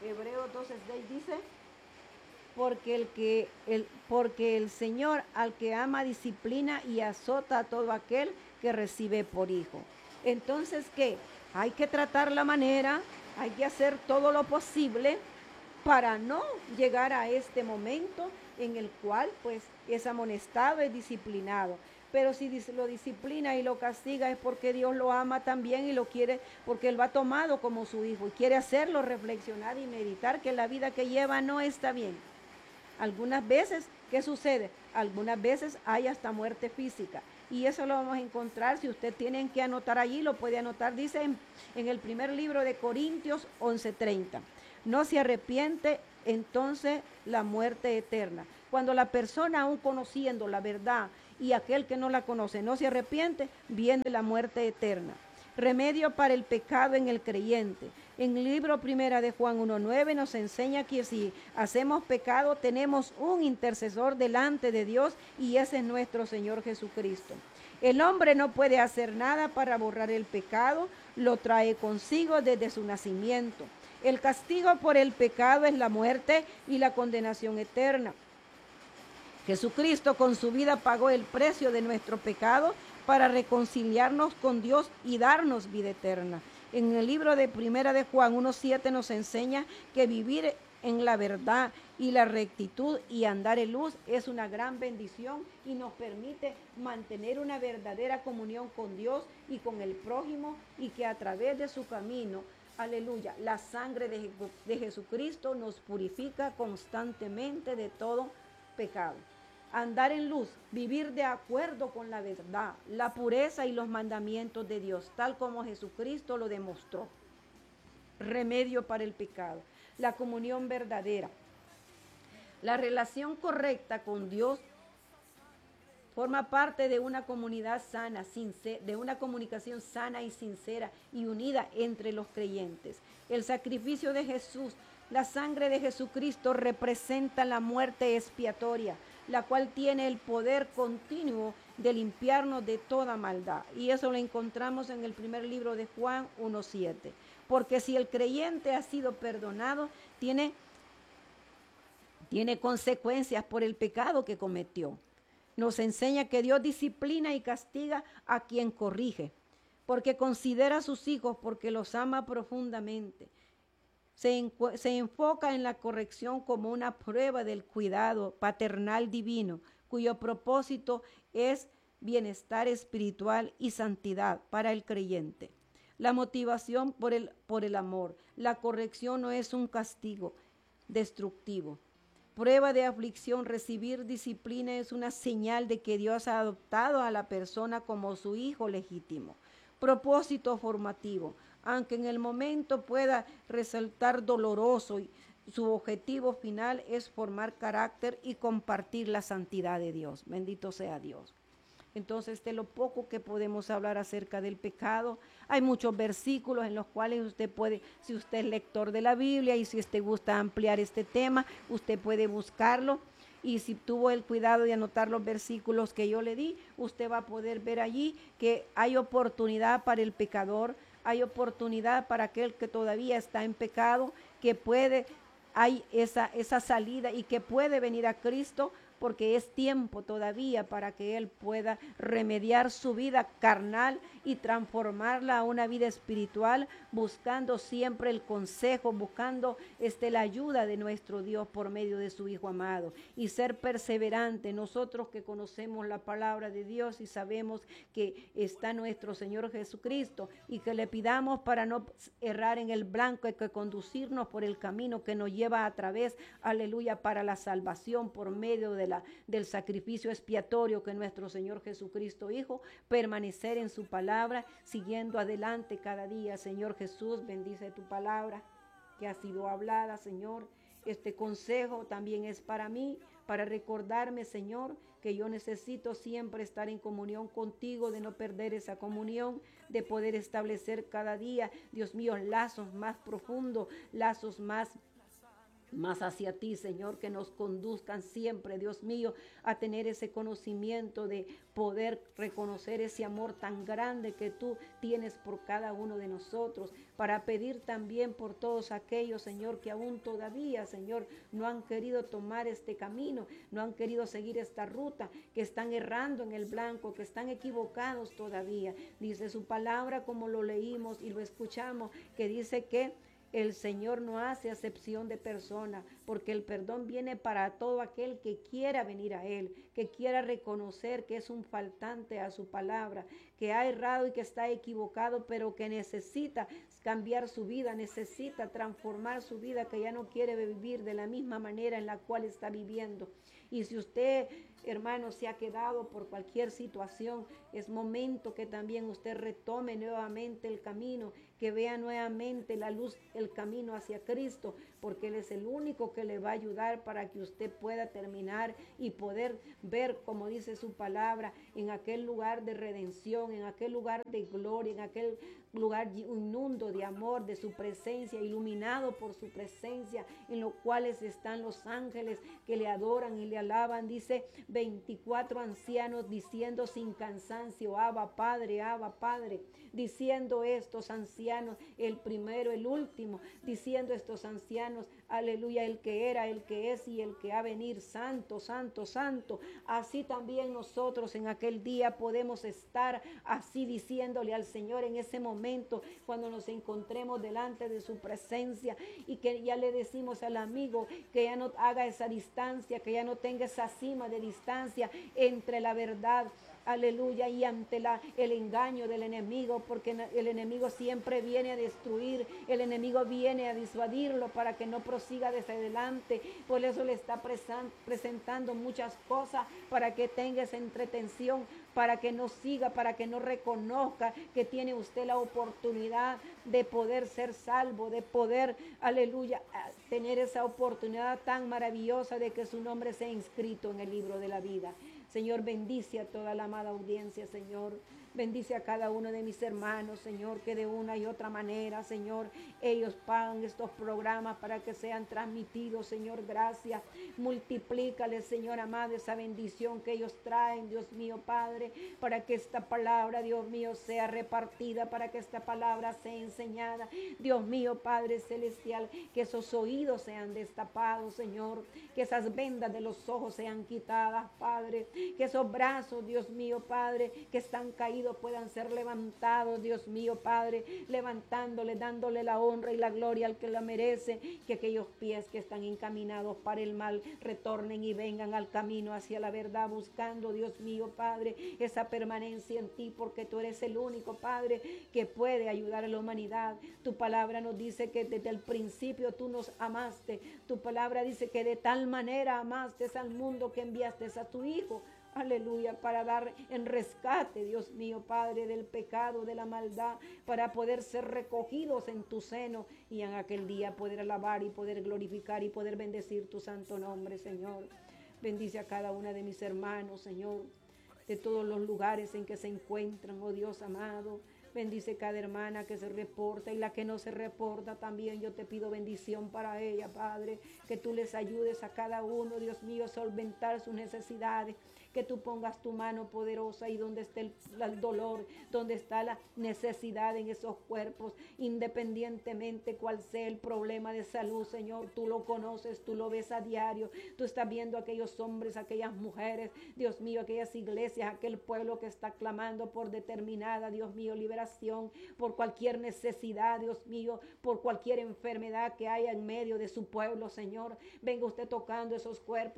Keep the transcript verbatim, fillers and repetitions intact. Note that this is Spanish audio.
Hebreos doce seis dice, porque el, que, el, porque el Señor al que ama disciplina y azota a todo aquel que recibe por hijo. Entonces, ¿qué? Hay que tratar la manera, hay que hacer todo lo posible para no llegar a este momento en el cual pues es amonestado, es disciplinado. Pero si lo disciplina y lo castiga es porque Dios lo ama también y lo quiere, porque Él lo ha tomado como su hijo y quiere hacerlo reflexionar y meditar que la vida que lleva no está bien. Algunas veces, ¿qué sucede? Algunas veces hay hasta muerte física. Y eso lo vamos a encontrar, si usted tiene que anotar allí, lo puede anotar, dice en, en el primer libro de Corintios once treinta. No se arrepiente, entonces la muerte eterna. Cuando la persona, aún conociendo la verdad, y aquel que no la conoce no se arrepiente, viene la muerte eterna. Remedio para el pecado en el creyente. En el libro primera de Juan uno nueve nos enseña que si hacemos pecado tenemos un intercesor delante de Dios y ese es nuestro Señor Jesucristo. El hombre no puede hacer nada para borrar el pecado, lo trae consigo desde su nacimiento. El castigo por el pecado es la muerte y la condenación eterna. Jesucristo con su vida pagó el precio de nuestro pecado para reconciliarnos con Dios y darnos vida eterna. En el libro de Primera de Juan uno siete nos enseña que vivir en la verdad y la rectitud y andar en luz es una gran bendición y nos permite mantener una verdadera comunión con Dios y con el prójimo y que a través de su camino, aleluya, la sangre de, de Jesucristo nos purifica constantemente de todo pecado. Andar en luz, vivir de acuerdo con la verdad, la pureza y los mandamientos de Dios, tal como Jesucristo lo demostró. Remedio para el pecado, la comunión verdadera. La relación correcta con Dios forma parte de una comunidad sana, de una comunicación sana y sincera y unida entre los creyentes. El sacrificio de Jesús, la sangre de Jesucristo representa la muerte expiatoria, la cual tiene el poder continuo de limpiarnos de toda maldad. Y eso lo encontramos en el primer libro de Juan uno siete. Porque si el creyente ha sido perdonado, tiene, tiene consecuencias por el pecado que cometió. Nos enseña que Dios disciplina y castiga a quien corrige, porque considera a sus hijos, porque los ama profundamente. Se, se enfoca en la corrección como una prueba del cuidado paternal divino, cuyo propósito es bienestar espiritual y santidad para el creyente. La motivación por el, por el amor. La corrección no es un castigo destructivo. Prueba de aflicción, recibir disciplina es una señal de que Dios ha adoptado a la persona como su hijo legítimo. Propósito formativo, aunque en el momento pueda resultar doloroso, su objetivo final es formar carácter y compartir la santidad de Dios. Bendito sea Dios. Entonces, de lo poco que podemos hablar acerca del pecado, hay muchos versículos en los cuales usted puede, si usted es lector de la Biblia y si usted gusta ampliar este tema, usted puede buscarlo. Y si tuvo el cuidado de anotar los versículos que yo le di, usted va a poder ver allí que hay oportunidad para el pecador, hay oportunidad para aquel que todavía está en pecado, que puede, hay esa, esa salida y que puede venir a Cristo, porque es tiempo todavía para que Él pueda remediar su vida carnal y transformarla a una vida espiritual, buscando siempre el consejo, buscando este, la ayuda de nuestro Dios por medio de su Hijo amado. Y ser perseverante, nosotros que conocemos la palabra de Dios y sabemos que está nuestro Señor Jesucristo, y que le pidamos para no errar en el blanco, y que conducirnos por el camino que nos lleva a través, aleluya, para la salvación por medio de la del sacrificio expiatorio que nuestro Señor Jesucristo hizo, permanecer en su palabra, siguiendo adelante cada día. Señor Jesús, bendice tu palabra que ha sido hablada, Señor. Este consejo también es para mí, para recordarme, Señor, que yo necesito siempre estar en comunión contigo, de no perder esa comunión, de poder establecer cada día, Dios mío, lazos más profundos, lazos más más hacia ti, Señor, que nos conduzcan siempre, Dios mío, a tener ese conocimiento de poder reconocer ese amor tan grande que tú tienes por cada uno de nosotros, para pedir también por todos aquellos, Señor, que aún todavía, Señor, no han querido tomar este camino, no han querido seguir esta ruta, que están errando en el blanco, que están equivocados todavía. Dice su palabra, como lo leímos y lo escuchamos, que dice que el Señor no hace acepción de persona, porque el perdón viene para todo aquel que quiera venir a Él, que quiera reconocer que es un faltante a su palabra, que ha errado y que está equivocado, pero que necesita cambiar su vida, necesita transformar su vida, que ya no quiere vivir de la misma manera en la cual está viviendo. Y si usted, hermano, se ha quedado por cualquier situación, es momento que también usted retome nuevamente el camino, que vea nuevamente la luz, el camino hacia Cristo, porque Él es el único que le va a ayudar para que usted pueda terminar y poder ver, como dice su palabra, en aquel lugar de redención, en aquel lugar de gloria, en aquel lugar inmundo de amor, de su presencia, iluminado por su presencia, en los cuales están los ángeles que le adoran y le alaban. Dice veinticuatro ancianos diciendo sin cansancio, Abba Padre, Abba Padre, diciendo estos ancianos, el primero, el último, diciendo estos ancianos, aleluya, el que era, el que es y el que ha de venir, santo, santo, santo. Así también nosotros en aquel día podemos estar así diciéndole al Señor en ese momento, cuando nos encontremos delante de su presencia, y que ya le decimos al amigo que ya no haga esa distancia, que ya no tenga esa cima de distancia entre la verdad, aleluya, y ante la, el engaño del enemigo, porque el enemigo siempre viene a destruir, el enemigo viene a disuadirlo para que no prosiga desde adelante. Por eso le está presentando muchas cosas para que tenga esa entretención, para que no siga, para que no reconozca que tiene usted la oportunidad de poder ser salvo, de poder, aleluya, tener esa oportunidad tan maravillosa de que su nombre sea inscrito en el libro de la vida. Señor, bendice a toda la amada audiencia, Señor. Bendice a cada uno de mis hermanos, Señor, que de una y otra manera, Señor, ellos pagan estos programas para que sean transmitidos, Señor, gracias. Multiplícale, Señor amado, esa bendición que ellos traen, Dios mío, Padre, para que esta palabra, Dios mío, sea repartida, para que esta palabra sea enseñada. Dios mío, Padre celestial, que esos oídos sean destapados, Señor, que esas vendas de los ojos sean quitadas, Padre, que esos brazos, Dios mío, Padre, que están caídos, puedan ser levantados, Dios mío, Padre, levantándole, dándole la honra y la gloria al que la merece, que aquellos pies que están encaminados para el mal retornen y vengan al camino hacia la verdad, buscando, Dios mío, Padre, esa permanencia en ti, porque tú eres el único, Padre, que puede ayudar a la humanidad. Tu palabra nos dice que desde el principio tú nos amaste. Tu palabra dice que de tal manera amaste al mundo que enviaste a tu Hijo, aleluya, para dar en rescate, Dios mío, Padre, del pecado, de la maldad, para poder ser recogidos en tu seno y en aquel día poder alabar y poder glorificar y poder bendecir tu santo nombre, Señor. Bendice a cada una de mis hermanos, Señor, de todos los lugares en que se encuentran, oh Dios amado. Bendice cada hermana que se reporta y la que no se reporta también. Yo te pido bendición para ella, Padre, que tú les ayudes a cada uno, Dios mío, a solventar sus necesidades, que tú pongas tu mano poderosa y donde esté el, el dolor, donde está la necesidad en esos cuerpos, independientemente cuál sea el problema de salud, Señor, tú lo conoces, tú lo ves a diario, tú estás viendo a aquellos hombres, aquellas mujeres, Dios mío, aquellas iglesias, aquel pueblo que está clamando por determinada, Dios mío, liberación, por cualquier necesidad, Dios mío, por cualquier enfermedad que haya en medio de su pueblo, Señor. Venga usted tocando esos cuerpos